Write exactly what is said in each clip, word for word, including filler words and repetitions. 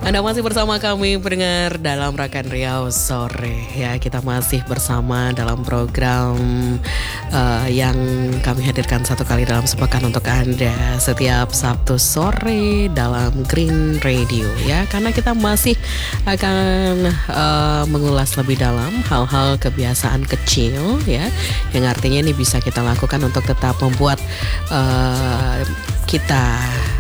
Anda masih bersama kami pendengar dalam Rakan Riau Sore ya. Kita masih bersama dalam program uh, yang kami hadirkan satu kali dalam sepekan untuk Anda setiap Sabtu sore dalam Green Radio ya. Karena kita masih akan uh, mengulas lebih dalam hal-hal kebiasaan kecil ya, yang artinya ini bisa kita lakukan untuk tetap membuat uh, kita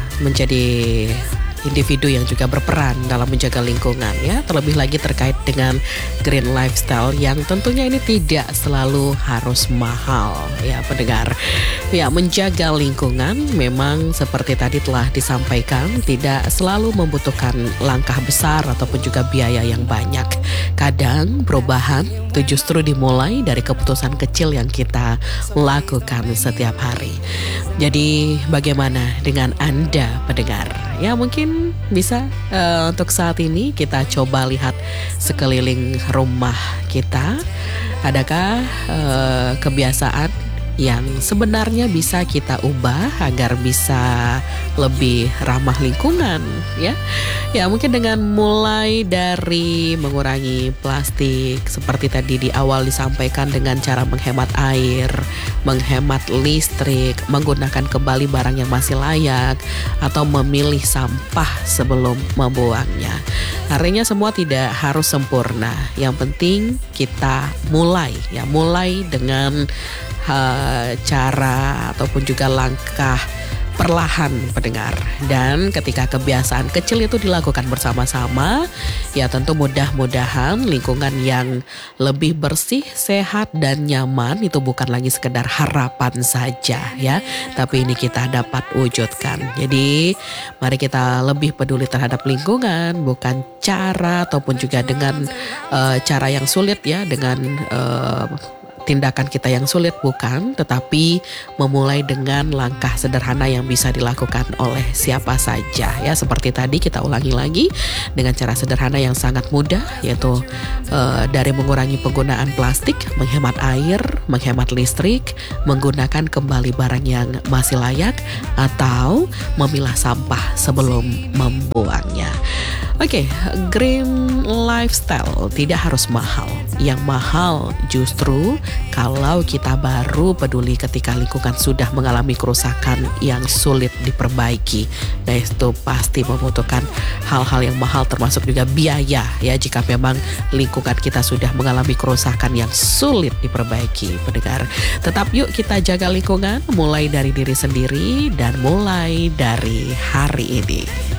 menjadi individu yang juga berperan dalam menjaga lingkungan ya. Terlebih lagi terkait dengan green lifestyle yang tentunya ini tidak selalu harus mahal ya pendengar. Ya, menjaga lingkungan memang seperti tadi telah disampaikan tidak selalu membutuhkan langkah besar ataupun juga biaya yang banyak. Kadang perubahan itu justru dimulai dari keputusan kecil yang kita lakukan setiap hari. Jadi bagaimana dengan Anda pendengar? Ya mungkin bisa uh, untuk saat ini kita coba lihat sekeliling rumah kita. Adakah uh, kebiasaan yang sebenarnya bisa kita ubah agar bisa lebih ramah lingkungan ya. Ya mungkin dengan mulai dari mengurangi plastik seperti tadi di awal disampaikan dengan cara menghemat air, menghemat listrik, menggunakan kembali barang yang masih layak atau memilih sampah sebelum membuangnya. Artinya semua tidak harus sempurna. Yang penting kita mulai ya, mulai dengan Uh, cara ataupun juga langkah perlahan pendengar. Dan ketika kebiasaan kecil itu dilakukan bersama-sama, ya tentu mudah-mudahan lingkungan yang lebih bersih, sehat dan nyaman itu bukan lagi sekedar harapan saja ya, tapi ini kita dapat wujudkan. Jadi mari kita lebih peduli terhadap lingkungan, bukan cara ataupun juga dengan uh, cara yang sulit ya, dengan uh, tindakan kita yang sulit bukan, tetapi memulai dengan langkah sederhana yang bisa dilakukan oleh siapa saja ya. Seperti tadi kita ulangi lagi dengan cara sederhana yang sangat mudah, yaitu uh, dari mengurangi penggunaan plastik, menghemat air, menghemat listrik, menggunakan kembali barang yang masih layak, atau memilah sampah sebelum membuangnya. Oke, okay, green lifestyle tidak harus mahal. Yang mahal justru kalau kita baru peduli ketika lingkungan sudah mengalami kerusakan yang sulit diperbaiki. Nah itu pasti membutuhkan hal-hal yang mahal, termasuk juga biaya ya, jika memang lingkungan kita sudah mengalami kerusakan yang sulit diperbaiki pendengar. Tetap yuk kita jaga lingkungan mulai dari diri sendiri dan mulai dari hari ini.